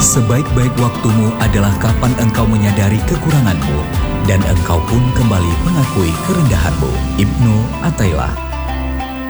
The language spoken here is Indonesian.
Sebaik-baik waktumu adalah kapan engkau menyadari kekuranganmu dan engkau pun kembali mengakui kerendahanmu. Ibnu Athaillah.